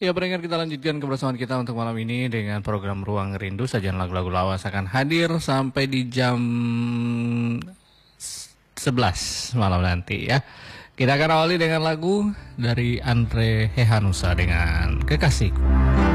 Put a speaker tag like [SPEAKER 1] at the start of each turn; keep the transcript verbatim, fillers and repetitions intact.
[SPEAKER 1] Ya, pendengar, kita lanjutkan kebersamaan kita untuk malam ini dengan program Ruang Rindu. Sajian lagu-lagu lawas akan hadir sampai di jam sebelas malam nanti ya. Kita akan awali dengan lagu dari Andre Hehanusa dengan Kekasihku.